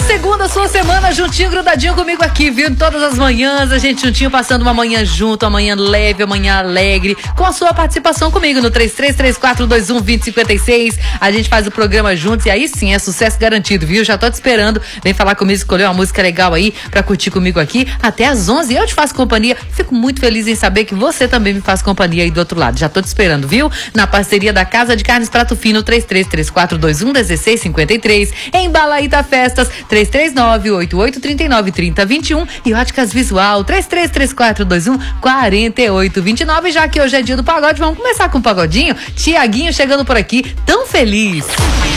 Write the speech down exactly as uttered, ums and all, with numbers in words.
segunda, sua semana juntinho, grudadinho comigo aqui, viu? Todas as manhãs, a gente juntinho passando uma manhã junto, uma manhã leve, uma manhã alegre, com a sua participação comigo no três três três quatro dois um dois zero cinco seis. A gente faz o programa juntos e aí sim é sucesso garantido, viu? Já tô te esperando. Vem falar comigo, escolher uma música legal aí pra curtir comigo aqui até às onze. Eu te faço companhia. Fico muito feliz em saber que você também me faz companhia aí do outro lado. Já tô te esperando, viu? Na parceria da Casa de Carnes Prato Fino, três três três quatro dois um dois seis cinco três. Em Balaíta Festas, três três nove oito oito três nove três zero dois um. E Óticas Visual, três três três quatro dois um quatro oito dois nove. Já que hoje é dia do pagode, vamos começar com o pagodinho. Tiaguinho chegando por aqui, tão feliz.